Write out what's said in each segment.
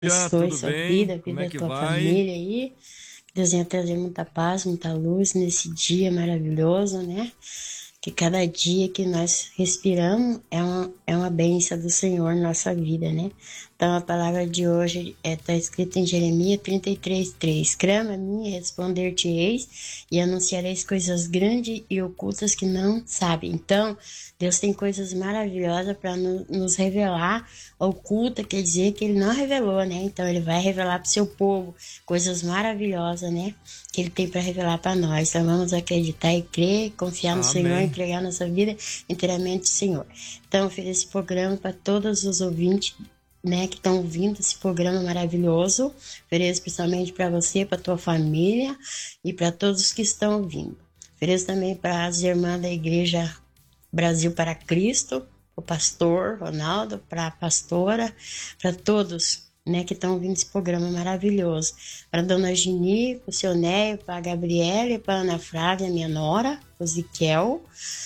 Abençoe Tudo sua bem? vida, a Como vida é da que tua vai? família aí. Que Deus venha trazer muita paz, muita luz nesse dia maravilhoso, né? Que cada dia que nós respiramos é uma bênção do Senhor na nossa vida, né? Então a palavra de hoje está escrita em Jeremias 33:3. Clama a mim e responder-te-eis e anunciareis coisas grandes e ocultas que não sabem. Então, Deus tem coisas maravilhosas para nos revelar. Oculta quer dizer que ele não revelou, né? Então ele vai revelar para o seu povo coisas maravilhosas, né? Que ele tem para revelar para nós. Então vamos acreditar e crer, confiar no Senhor, Amém. entregar nossa vida inteiramente ao Senhor. Então, eu fiz esse programa para todos os ouvintes, né, que estão ouvindo esse programa maravilhoso. Ofereço especialmente para você, para tua família e para todos que estão ouvindo. Ofereço também para as irmãs da Igreja Brasil para Cristo, o pastor Ronaldo, para a pastora, para todos, né, que estão ouvindo esse programa maravilhoso. Para a dona Gini, para o seu Néio, para a Gabriele, para a Ana Flávia, minha nora, o Ziquel,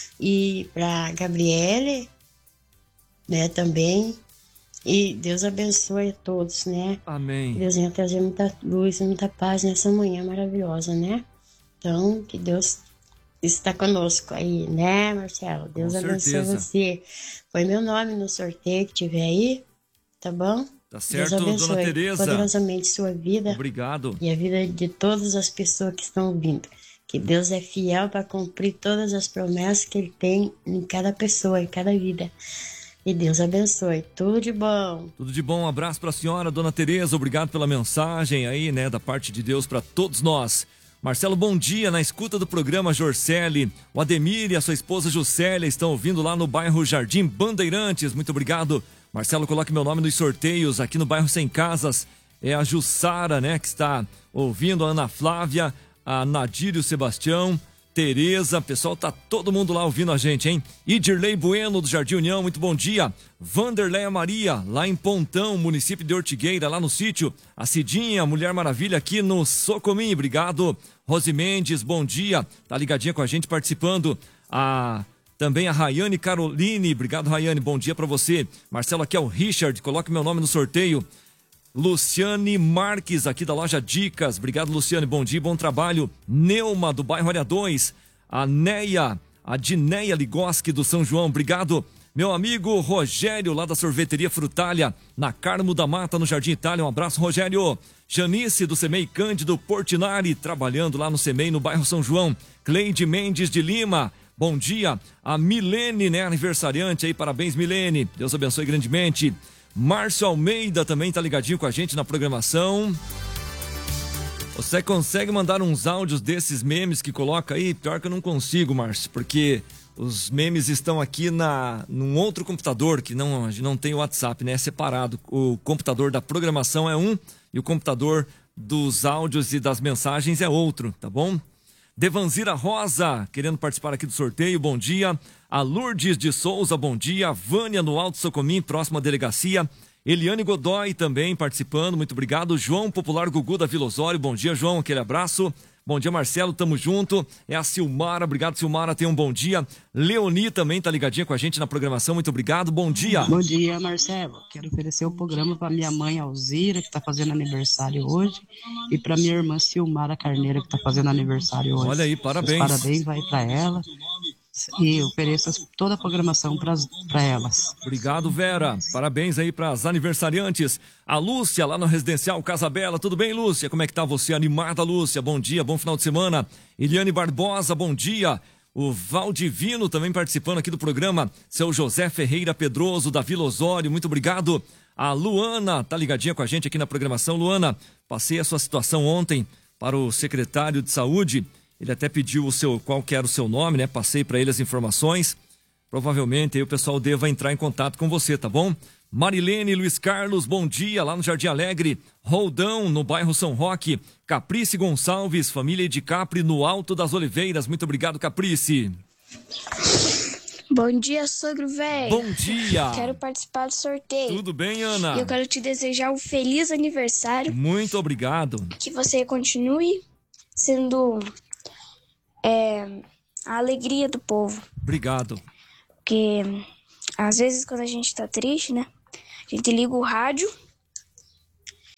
e para a Gabriele, né, também. E Deus abençoe a todos, né? Que Amém. Deus venha trazer muita luz e muita paz nessa manhã maravilhosa, né? Então, que Deus está conosco aí, né, Marcelo? Com Deus abençoe certeza. você. Põe meu nome no sorteio que tiver aí, tá bom? Tá Deus certo, dona abençoe Tereza. poderosamente sua vida Obrigado. e a vida de todas as pessoas que estão ouvindo. Que Deus é fiel para cumprir todas as promessas que Ele tem em cada pessoa, em cada vida. E Deus abençoe. Tudo de bom. Tudo de bom. Um abraço para a senhora, dona Tereza. Obrigado pela mensagem aí, né, da parte de Deus para todos nós. Marcelo, bom dia. Na escuta do programa Jorcele, o Ademir e a sua esposa Juscelia estão ouvindo lá no bairro Jardim Bandeirantes. Muito obrigado. Marcelo, coloque meu nome nos sorteios aqui no bairro Sem Casas. É a Jussara, né, que está ouvindo, a Ana Flávia, a Nadir e o Sebastião, Tereza, pessoal, tá todo mundo lá ouvindo a gente, hein? Idirley Bueno, do Jardim União, muito bom dia. Vanderleia Maria, lá em Pontão, município de Ortigueira, lá no sítio. A Cidinha, Mulher Maravilha, aqui no Socomim, obrigado. Rose Mendes, bom dia, tá ligadinha com a gente, participando. Também a Rayane Caroline, obrigado Rayane, bom dia pra você. Marcelo, aqui é o Richard, coloque meu nome no sorteio. Luciane Marques, aqui da loja Dicas. Obrigado, Luciane. Bom dia, bom trabalho. Neuma, do bairro Área 2. A Neia, a Dineia Ligoski, do São João. Obrigado. Meu amigo Rogério, lá da Sorveteria Frutália, na Carmo da Mata, no Jardim Itália. Um abraço, Rogério. Janice, do Semei Cândido Portinari, trabalhando lá no Semei, no bairro São João. Cleide Mendes de Lima. Bom dia. A Milene, né, aniversariante aí. Parabéns, Milene. Deus abençoe grandemente. Márcio Almeida também tá ligadinho com a gente na programação. Você consegue mandar uns áudios desses memes que coloca aí? Pior que eu não consigo, Márcio, porque os memes estão aqui num outro computador que a gente não tem o WhatsApp, né? É separado. O computador da programação é um e o computador dos áudios e das mensagens é outro, tá bom? Devanzira Rosa, querendo participar aqui do sorteio, bom dia. A Lourdes de Souza, bom dia. Vânia no Alto Socomim, próxima delegacia. Eliane Godoy também participando, muito obrigado. João Popular Gugu da Vila Osório, bom dia, João, aquele abraço. Bom dia, Marcelo, tamo junto. É a Silmara, obrigado, Silmara, tenha um bom dia. Leoni também tá ligadinha com a gente na programação, muito obrigado, bom dia. Bom dia, Marcelo. Quero oferecer o programa para minha mãe Alzira, que está fazendo aniversário hoje, e para minha irmã Silmara Carneiro, que está fazendo aniversário hoje. Olha aí, Os parabéns. parabéns vai para ela e ofereço toda a programação para elas. Obrigado, Vera. Parabéns aí para as aniversariantes. A Lúcia, lá no Residencial Casa Bela. Tudo bem, Lúcia? Como é que tá você? Animada, Lúcia? Bom dia, bom final de semana. Eliane Barbosa, bom dia. O Valdivino também participando aqui do programa. Seu José Ferreira Pedroso, da Vila Osório, muito obrigado. A Luana, tá ligadinha com a gente aqui na programação. Luana, passei a sua situação ontem para o secretário de Saúde. Ele até pediu qual que era o seu nome, né? Passei para ele as informações. Provavelmente aí o pessoal deva entrar em contato com você, tá bom? Marilene Luiz Carlos, bom dia, lá no Jardim Alegre. Roldão, no bairro São Roque. Caprice Gonçalves, família de Capri, no Alto das Oliveiras. Muito obrigado, Caprice. Bom dia, sogro velho. Bom dia. Quero participar do sorteio. Tudo bem, Ana? E eu quero te desejar um feliz aniversário. Muito obrigado. Que você continue sendo a alegria do povo. Obrigado. Porque às vezes quando a gente tá triste, né? A gente liga o rádio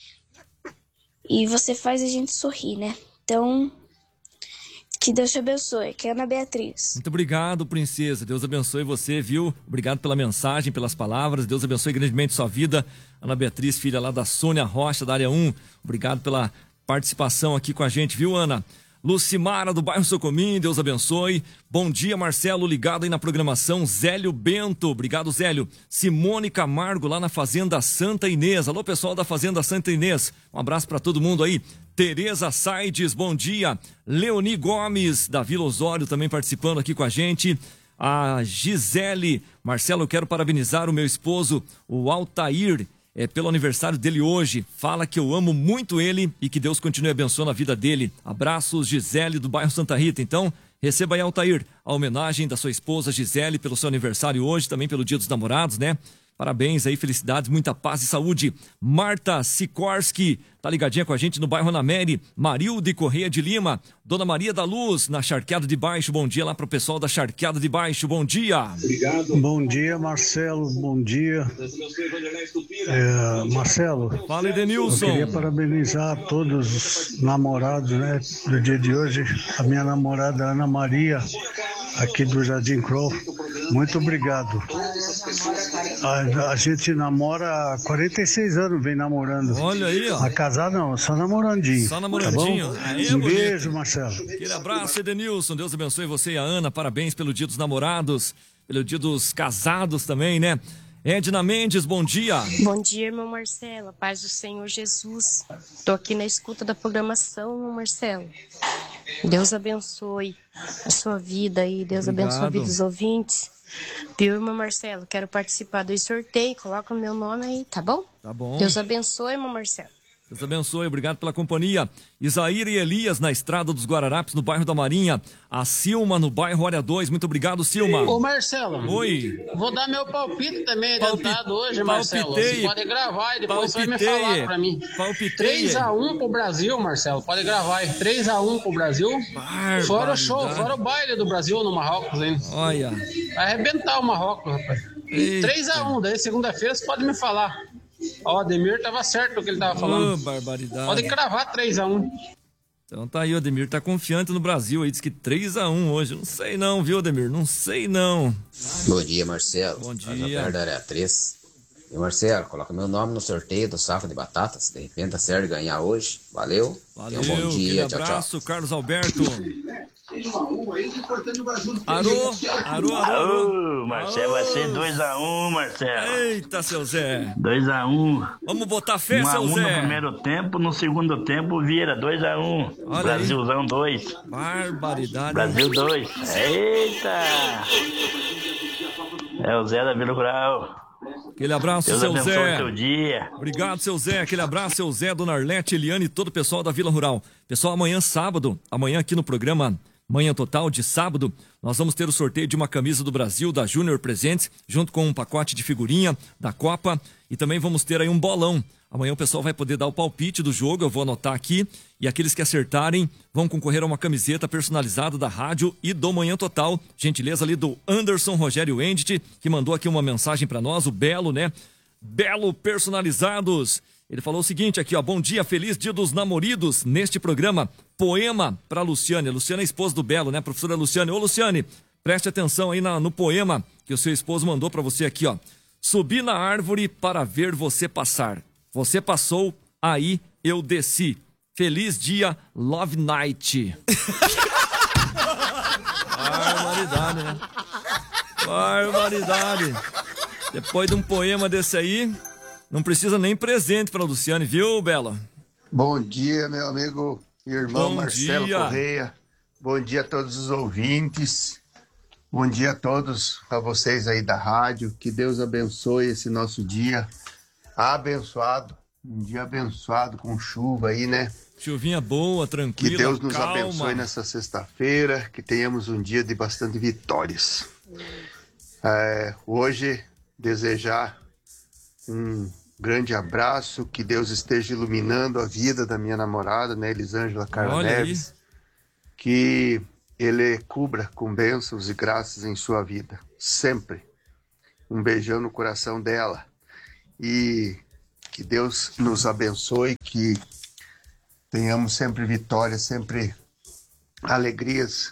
e você faz a gente sorrir, né? Então, que Deus te abençoe, que é Ana Beatriz. Muito obrigado, princesa. Deus abençoe você, viu? Obrigado pela mensagem, pelas palavras. Deus abençoe grandemente sua vida. Ana Beatriz, filha lá da Sônia Rocha, da área 1. Obrigado pela participação aqui com a gente, viu, Ana? Lucimara, do bairro Socomim, Deus abençoe. Bom dia, Marcelo, ligado aí na programação. Zélio Bento, obrigado, Zélio. Simone Camargo, lá na Fazenda Santa Inês. Alô, pessoal da Fazenda Santa Inês. Um abraço para todo mundo aí. Tereza Saides, bom dia. Leoni Gomes, da Vila Osório, também participando aqui com a gente. A Gisele, Marcelo, eu quero parabenizar o meu esposo, o Altair, pelo aniversário dele hoje. Fala que eu amo muito ele e que Deus continue abençoando a vida dele. Abraços, Gisele, do bairro Santa Rita. Então, receba aí, Altair, a homenagem da sua esposa Gisele pelo seu aniversário hoje, também pelo Dia dos Namorados, né? Parabéns aí, felicidades, muita paz e saúde. Marta Sikorski, tá ligadinha com a gente no bairro Ana Mary. Marilde Correia de Lima. Dona Maria da Luz, na Charqueada de Baixo. Bom dia lá pro pessoal da Charqueada de Baixo. Bom dia. Obrigado. Bom dia, Marcelo. Bom dia. Marcelo. Fala, Edenilson. Eu queria parabenizar todos os namorados, né, do dia de hoje. A minha namorada Ana Maria, aqui do Jardim Crow. Muito obrigado. A gente namora há 46 anos, vem namorando. Olha aí, ó. A casar não, só namorandinho. Só namorandinho. Tá Aí, um bonito. beijo, Marcelo. Aquele abraço, Edenilson. Deus abençoe você e a Ana. Parabéns pelo Dia dos Namorados, pelo Dia dos Casados também, né? Edna Mendes, bom dia. Bom dia, irmão Marcelo. Paz do Senhor Jesus. Estou aqui na escuta da programação, irmão Marcelo. Deus abençoe a sua vida aí. Deus abençoe a vida dos ouvintes. Viu, irmão Marcelo? Quero participar do sorteio. Coloca o meu nome aí, tá bom? Tá bom. Deus abençoe, irmão Marcelo. Deus abençoe, obrigado pela companhia. Isaíra e Elias na Estrada dos Guararapes, no bairro da Marinha. A Silma no bairro Área 2. Muito obrigado, Silma. Ô, Marcelo. Oi. Vou dar meu palpite também adiantado hoje, Marcelo. Palpitei. Você pode gravar e depois você vai me Palpitei. falar pra mim. Palpitei. 3-1 pro Brasil, Marcelo. Pode gravar aí. 3-1 pro Brasil. Fora o show, fora o baile do Brasil no Marrocos, hein? Olha. Vai arrebentar o Marrocos, rapaz. 3-1, daí segunda-feira você pode me falar. Ó, o Ademir tava certo o que ele tava falando. Barbaridade. Pode cravar 3-1. Então tá aí, o Ademir tá confiante no Brasil aí, diz que 3-1 hoje. Não sei não, viu, Ademir? Não sei não. Bom dia, Marcelo. Bom dia. Da área 3. E Marcelo, coloca meu nome no sorteio do safra de batatas. De repente a Sérgio ganhar hoje. Valeu. Valeu, Tenha um bom dia. aquele Tchau, abraço, tchau. Carlos Alberto. Alô, Marcelo, vai ser 2-1, Marcelo. Eita, seu Zé. 2-1. Vamos botar fé, seu 1-1 Zé. no primeiro tempo, no segundo tempo vira 2-1. Olha Brasilzão 2. Barbaridade. Brasil 2. Eita! É o Zé da Vila Rural. Aquele abraço, Deus seu abençoe Zé. o seu dia. Obrigado, seu Zé. Aquele abraço, seu Zé, Dona Arlete, Eliane e todo o pessoal da Vila Rural. Pessoal, amanhã sábado, amanhã aqui no programa Manhã Total de sábado, nós vamos ter o sorteio de uma camisa do Brasil, da Júnior Presentes, junto com um pacote de figurinha da Copa, e também vamos ter aí um bolão. Amanhã o pessoal vai poder dar o palpite do jogo, eu vou anotar aqui, e aqueles que acertarem vão concorrer a uma camiseta personalizada da rádio e do Manhã Total, gentileza ali do Anderson Rogério Endt, que mandou aqui uma mensagem para nós, o Belo, né? Belo Personalizados. Ele falou o seguinte aqui, ó, bom dia, feliz dia dos namorados neste programa, poema para Luciane. A Luciane é esposa do Belo, né, professora Luciane? Ô, Luciane, preste atenção aí no poema que o seu esposo mandou para você aqui, ó. Subi na árvore para ver você passar. Você passou, aí eu desci. Feliz dia, Love Night. Barbaridade, né? Barbaridade. Depois de um poema desse aí, não precisa nem presente para Luciane, viu, Bela? Bom dia, meu amigo e irmão Marcelo Correia. Bom dia a todos os ouvintes. Bom dia a todos, a vocês aí da rádio. Que Deus abençoe esse nosso dia abençoado. Um dia abençoado com chuva aí, né? Chuvinha boa, tranquila, que Deus nos calma. abençoe nessa sexta-feira, que tenhamos um dia de bastante vitórias. Hoje, desejar um grande abraço, que Deus esteja iluminando a vida da minha namorada, né, Elisângela Carla Neves, que Ele cubra com bênçãos e graças em sua vida, sempre. Um beijão no coração dela. E que Deus nos abençoe, que tenhamos sempre vitórias, sempre alegrias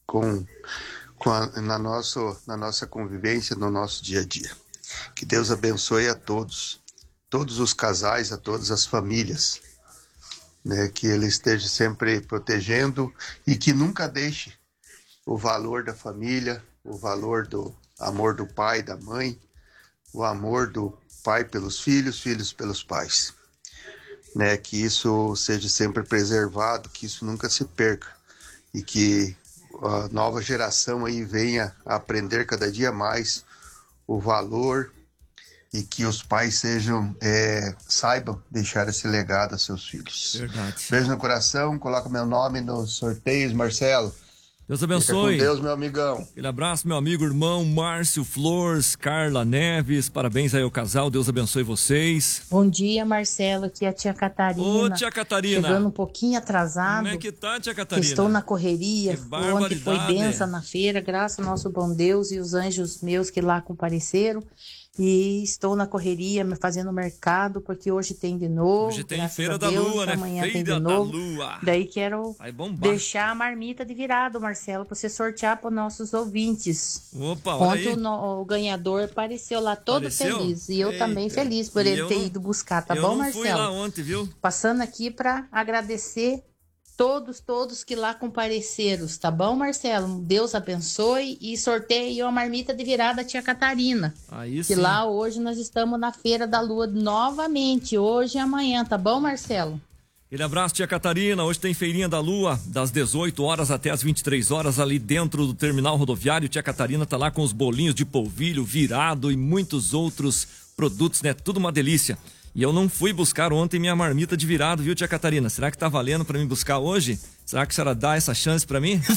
na nossa convivência, no nosso dia a dia. Que Deus abençoe a todos os casais, a todas as famílias, né? Que Ele esteja sempre protegendo e que nunca deixe o valor da família, o valor do amor do pai e da mãe, o amor do pai pelos filhos, filhos pelos pais, né? Que isso seja sempre preservado, que isso nunca se perca e que a nova geração aí venha a aprender cada dia mais o valor e que os pais saibam deixar esse legado a seus filhos. Verdade. Beijo no coração, coloca meu nome nos sorteios, Marcelo. Deus abençoe. Fica com Deus, meu amigão. Aquele abraço, meu amigo, irmão Márcio Flores, Carla Neves, parabéns aí ao casal, Deus abençoe vocês. Bom dia, Marcelo, aqui é a tia Catarina. Ô, tia Catarina. Chegando um pouquinho atrasado. Como é que tá, tia Catarina? Estou na correria, ontem foi benção na feira, graças ao nosso bom Deus e os anjos meus que lá compareceram. E estou na correria, fazendo mercado, porque hoje tem de novo. Hoje tem Feira da Lua, né? Amanhã Feira tem de da novo. Lua. Daí quero deixar a marmita de virado, Marcelo, para você sortear para os nossos ouvintes. Opa, olha aí. Ontem o ganhador apareceu lá todo feliz. E eu também feliz por ele ter ido buscar, tá bom, Marcelo? Eu fui lá ontem, viu? Passando aqui para agradecer todos que lá compareceram, tá bom, Marcelo? Deus abençoe e sorteio a marmita de virada tia Catarina. Aí sim. Que lá hoje nós estamos na Feira da Lua novamente, hoje e amanhã, tá bom, Marcelo? Aquele abraço, tia Catarina. Hoje tem Feirinha da Lua, das 18 horas até as 23 horas, ali dentro do terminal rodoviário. Tia Catarina tá lá com os bolinhos de polvilho, virado e muitos outros produtos, né? Tudo uma delícia. E eu não fui buscar ontem minha marmita de virado, viu, tia Catarina? Será que tá valendo pra mim buscar hoje? Será que a senhora dá essa chance pra mim?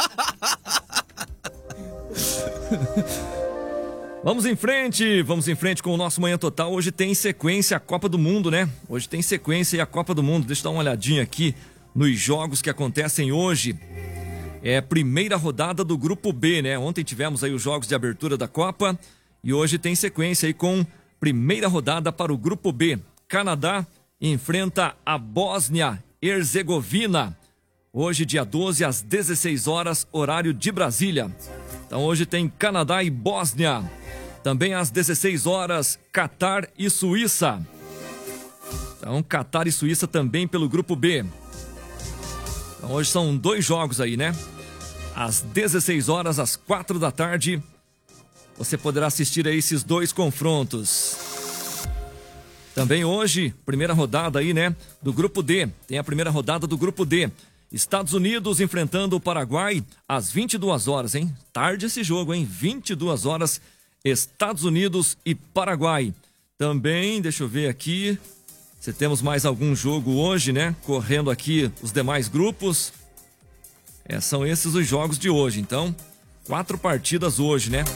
Vamos em frente com o nosso Manhã Total. Hoje tem sequência a Copa do Mundo, né? Hoje tem sequência e a Copa do Mundo. Deixa eu dar uma olhadinha aqui nos jogos que acontecem hoje. É primeira rodada do Grupo B, né? Ontem tivemos aí os jogos de abertura da Copa e hoje tem sequência aí com primeira rodada para o Grupo B. Canadá enfrenta a Bósnia-Herzegovina. Hoje, dia 12, às 16 horas, horário de Brasília. Então, hoje tem Canadá e Bósnia. Também às 16 horas, Catar e Suíça. Então, Catar e Suíça também pelo Grupo B. Então, hoje são 2 jogos aí, né? Às 16 horas, às 4 da tarde, você poderá assistir a esses 2 confrontos. Também hoje, primeira rodada aí, né? Do Grupo D. Tem a primeira rodada do Grupo D. Estados Unidos enfrentando o Paraguai às 22 horas, hein? Tarde esse jogo, hein? 22 horas, Estados Unidos e Paraguai. Também, deixa eu ver aqui, se temos mais algum jogo hoje, né? Correndo aqui os demais grupos. São esses os jogos de hoje, então. 4 partidas hoje, né?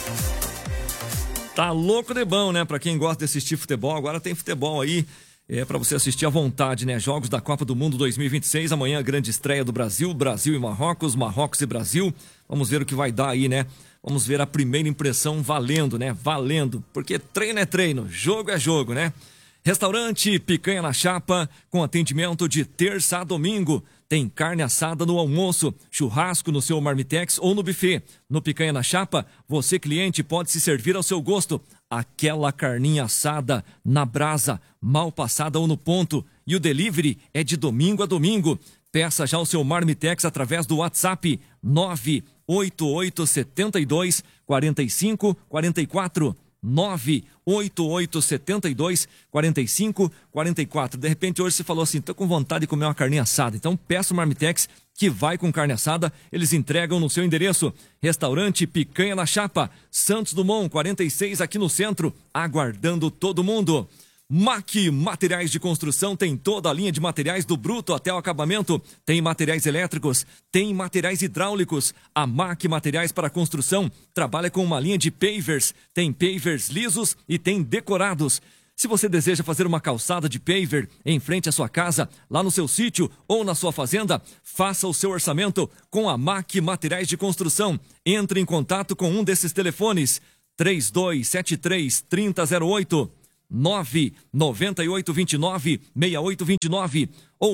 Tá louco de bom, né? Pra quem gosta de assistir futebol, agora tem futebol aí. Pra você assistir à vontade, né? Jogos da Copa do Mundo 2026. Amanhã, grande estreia do Brasil. Brasil e Marrocos, Marrocos e Brasil. Vamos ver o que vai dar aí, né? Vamos ver a primeira impressão valendo, né? Valendo. Porque treino é treino, jogo é jogo, né? Restaurante Picanha na Chapa, com atendimento de terça a domingo. Tem carne assada no almoço, churrasco no seu Marmitex ou no buffet. No Picanha na Chapa, você cliente pode se servir ao seu gosto. Aquela carninha assada na brasa, mal passada ou no ponto. E o delivery é de domingo a domingo. Peça já o seu Marmitex através do WhatsApp 98872 4544. 98872 4544. De repente hoje você falou assim, tô com vontade de comer uma carninha assada, então peça o Marmitex que vai com carne assada, eles entregam no seu endereço. Restaurante Picanha na Chapa, Santos Dumont 46, aqui no centro, aguardando todo mundo. MAC Materiais de Construção tem toda a linha de materiais do bruto até o acabamento. Tem materiais elétricos, tem materiais hidráulicos. A MAC Materiais para Construção trabalha com uma linha de pavers. Tem pavers lisos e tem decorados. Se você deseja fazer uma calçada de paver em frente à sua casa, lá no seu sítio ou na sua fazenda, faça o seu orçamento com a MAC Materiais de Construção. Entre em contato com um desses telefones: 3273-3008. 99829-6829 ou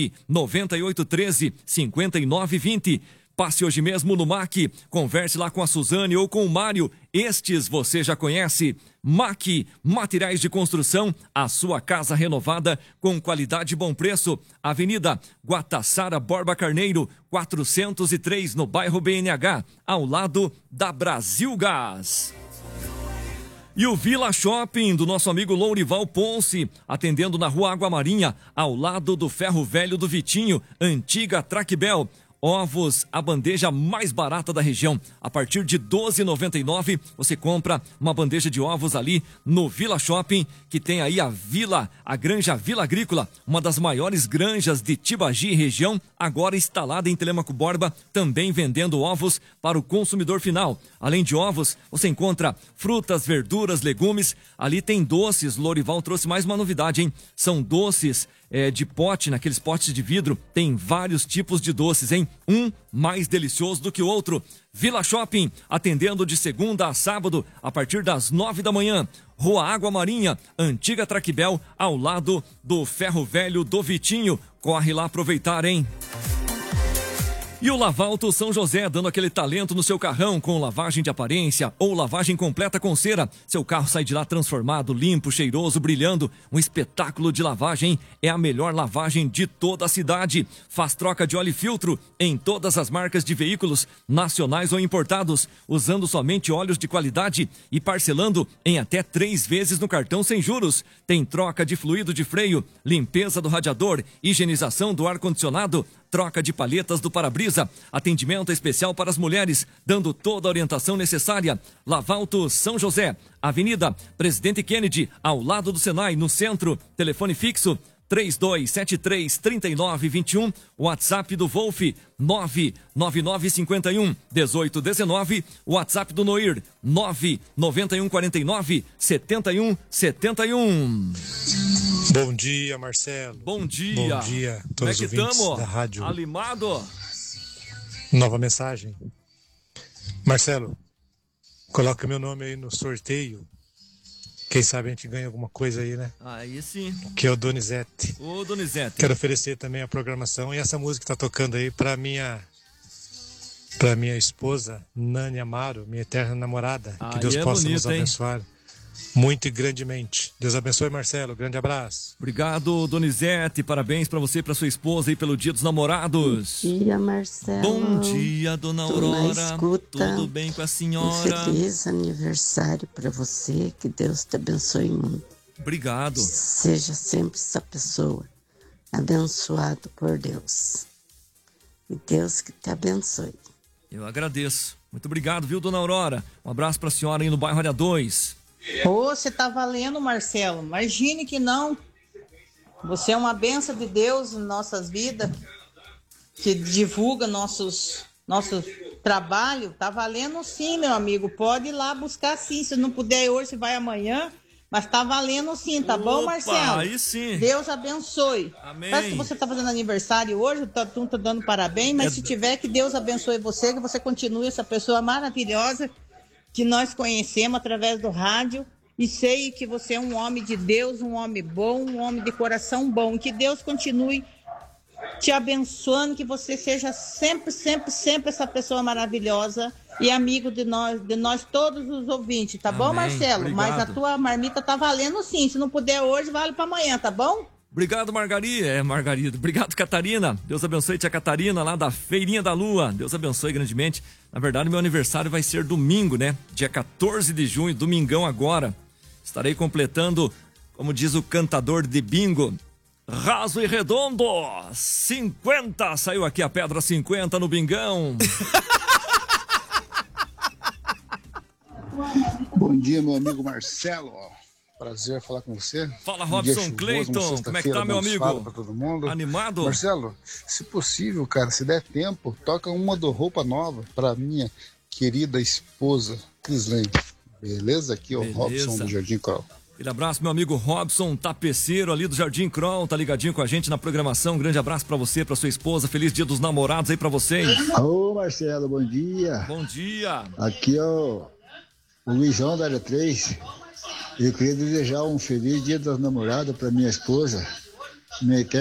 99813-5920. Passe hoje mesmo no MAC, converse lá com a Suzane ou com o Mário, estes você já conhece. MAC, materiais de construção, a sua casa renovada com qualidade e bom preço. Avenida Guataçara Borba Carneiro, 403, no bairro BNH, ao lado da Brasil Gás. E o Vila Shopping do nosso amigo Lourival Ponce, atendendo na Rua Água Marinha, ao lado do Ferro Velho do Vitinho, antiga Traquibel. Ovos, a bandeja mais barata da região. A partir de R$ 12,99 você compra uma bandeja de ovos ali no Vila Shopping, que tem aí a Granja Vila Agrícola, uma das maiores granjas de Tibagi região, agora instalada em Telêmaco Borba, também vendendo ovos para o consumidor final. Além de ovos, você encontra frutas, verduras, legumes. Ali tem doces. Lourival trouxe mais uma novidade, hein? São doces de pote, naqueles potes de vidro, tem vários tipos de doces, hein? Um mais delicioso do que o outro. Vila Shopping, atendendo de segunda a sábado, a partir das 9 da manhã. Rua Água Marinha, antiga Traquibel, ao lado do Ferro Velho do Vitinho. Corre lá aproveitar, hein? E o Lavalto São José, dando aquele talento no seu carrão com lavagem de aparência ou lavagem completa com cera. Seu carro sai de lá transformado, limpo, cheiroso, brilhando. Um espetáculo de lavagem. É a melhor lavagem de toda a cidade. Faz troca de óleo e filtro em todas as marcas de veículos, nacionais ou importados, usando somente óleos de qualidade e parcelando em até 3 vezes no cartão sem juros. Tem troca de fluido de freio, limpeza do radiador, higienização do ar-condicionado, troca de palhetas do para-brisa, atendimento especial para as mulheres, dando toda a orientação necessária. Lavalto São José, Avenida Presidente Kennedy, ao lado do Senai, no centro. Telefone fixo 3273-3921, WhatsApp do Wolf 99951-1819, WhatsApp do Noir 99149-7171. Bom dia, Marcelo. Bom dia. Bom dia, todos os ouvintes da rádio. Animado? Nova mensagem. Marcelo, coloca meu nome aí no sorteio. Quem sabe a gente ganha alguma coisa aí, né? Aí sim. Que é o Donizete. Ô, Donizete. Quero oferecer também a programação e essa música que tá tocando aí pra minha esposa, Nani Amaro, minha eterna namorada. Que Deus possa nos abençoar muito e grandemente. Deus abençoe, Marcelo. Grande abraço. Obrigado, Donizete. Parabéns pra você e pra sua esposa aí pelo Dia dos Namorados. Bom dia, Marcelo. Bom dia, dona Aurora. Tudo bem com a senhora? Um feliz aniversário pra você. Que Deus te abençoe muito. Obrigado. Seja sempre essa pessoa abençoado por Deus. E Deus que te abençoe. Eu agradeço. Muito obrigado, viu, dona Aurora? Um abraço pra senhora aí no bairro Área 2. Ô, você tá valendo, Marcelo. Imagine que não. Você é uma bênção de Deus em nossas vidas, que divulga nosso trabalho. Tá valendo sim, meu amigo. Pode ir lá buscar sim. Se não puder hoje, vai amanhã. Mas tá valendo sim, tá bom, Marcelo? Aí sim. Deus abençoe. Amém. Parece que você tá fazendo aniversário hoje, tá dando parabéns, mas se tiver, que Deus abençoe você, que você continue essa pessoa maravilhosa que nós conhecemos através do rádio, e sei que você é um homem de Deus, um homem bom, um homem de coração bom, que Deus continue te abençoando, que você seja sempre, sempre, sempre essa pessoa maravilhosa e amigo de nós todos os ouvintes, tá bom, Marcelo? Obrigado. Mas a tua marmita tá valendo sim, se não puder hoje, vale para amanhã, tá bom? Obrigado, Margarida. Obrigado, Catarina. Deus abençoe tia Catarina, lá da Feirinha da Lua. Deus abençoe grandemente. Na verdade, meu aniversário vai ser domingo, né? Dia 14 de junho, domingão agora. Estarei completando, como diz o cantador de bingo, raso e redondo, 50. Saiu aqui a pedra 50 no bingão. Bom dia, meu amigo Marcelo. Prazer falar com você. Fala, Robson Clayton. Como é que tá, meu amigo? Pra todo mundo. Animado? Marcelo, se possível, cara, se der tempo, toca uma do Roupa Nova pra minha querida esposa, Crislane. Beleza? Aqui é o Robson do Jardim Kroll. Aquele abraço, meu amigo Robson, tapeceiro ali do Jardim Kroll, tá ligadinho com a gente na programação. Um grande abraço pra você, pra sua esposa. Feliz Dia dos Namorados aí pra vocês. Ô, Marcelo, bom dia. Bom dia. Aqui é o Luizão da área 3. Eu queria desejar um feliz Dia das Namoradas para minha esposa, minha